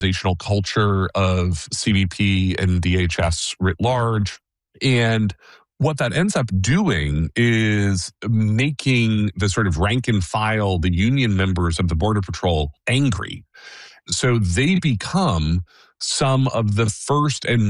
organizational culture of CBP and DHS writ large. And what that ends up doing is making the sort of rank and file, the union members of the Border Patrol, angry. So they become some of the first and